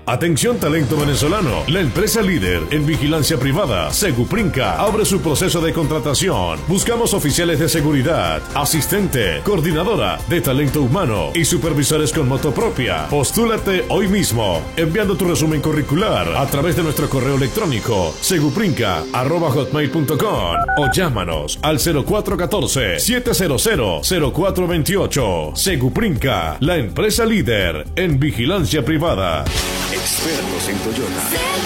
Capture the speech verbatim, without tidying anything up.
Atención talento venezolano, la empresa líder en vigilancia privada, Seguprinca, abre su proceso de contratación. Buscamos oficiales de seguridad, asistente, coordinadora de talento humano y supervisores con moto propia. Postúlate hoy mismo, enviando tu resumen curricular a través de nuestro correo electrónico seguprinca arroba hotmail punto com o llámanos al cero cuatro uno cuatro, siete cero cero, cero cuatro dos ocho. Seguprinca, la empresa líder en vigilancia privada. Expertos en Toyota.